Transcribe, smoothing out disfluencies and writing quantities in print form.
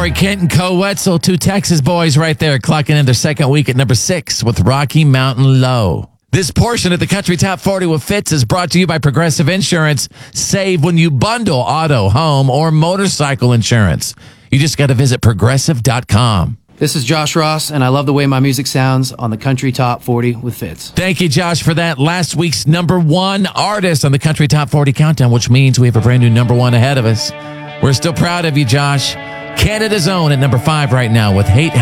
Troy Kent and Co Wetzel, two Texas boys right there, clocking in their second week at number 6 with Rocky Mountain Low. This portion of the Country Top 40 with Fitz is brought to you by Progressive Insurance. Save when you bundle auto, home, or motorcycle insurance. You just got to visit progressive.com. This is Josh Ross, and I love the way my music sounds on the Country Top 40 with Fitz. Thank you, Josh, for that. Last week's number 1 artist on the Country Top 40 countdown, which means we have a brand new number 1 ahead of us. We're still proud of you, Josh. Canada's Own at number 5 right now with Hate